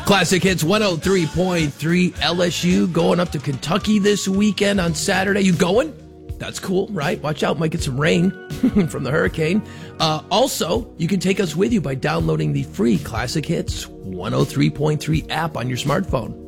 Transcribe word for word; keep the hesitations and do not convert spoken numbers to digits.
Classic Hits one oh three point three. L S U going up to Kentucky this weekend on Saturday. You going? That's cool, right? Watch out, might get some rain from the hurricane. Uh, also, you can take us with you by downloading the free Classic Hits one oh three point three app on your smartphone.